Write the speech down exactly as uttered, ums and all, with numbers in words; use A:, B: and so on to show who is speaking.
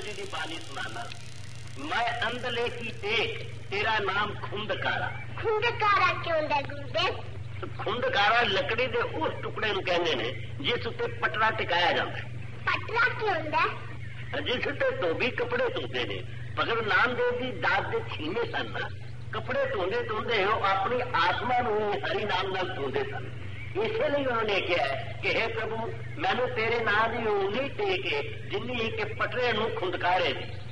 A: जी की बानी सुनाना। मैं अंधले की टेक, तेरा नाम खुंदकारा।
B: खुंदकारा क्यों है गुरुदेव?
A: खुंदकारा लकड़ी के उस टुकड़े नूं कहंदे ने जिस उत्ते पटरा टिकाया जाता है।
B: पटरा क्यों है?
A: जिस उत्ते धोबी कपड़े धोते ने। भगत नामदेव की दात के छीने सन ना, कपड़े धोंदे धोंदे हो अपनी आत्मा नूं हरि नाम नाल धोंदे सन। इसलिए उन्होंने कहा कि हे प्रभु, मैनू तेरे नाम की उंगली टेके जिन्नी के पटरे नूं खुंदकारे।